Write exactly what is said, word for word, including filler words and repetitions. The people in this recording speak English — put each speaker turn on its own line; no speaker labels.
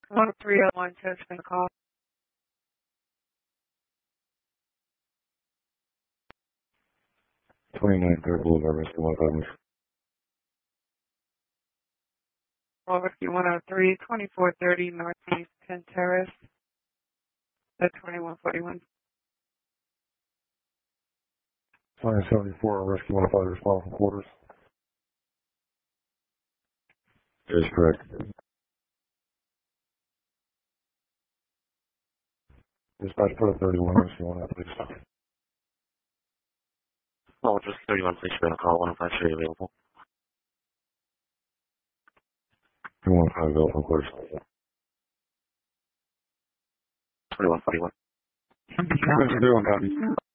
one three oh one test been call.
twenty-nine Third Boulevard, Rescue one oh five.
Rescue one oh three, twenty-four thirty Northeast Penn Terrace, at twenty-one forty-one.
twenty seventy-four, Rescue one oh five, respond from quarters. That is correct. Dispatch put a thirty-one, Rescue one oh five, please.
Oh, just thirty-one, please. You're going to call one oh five three available.
one oh five available from quarters.
twenty-one forty-one.
thirty-one, copy.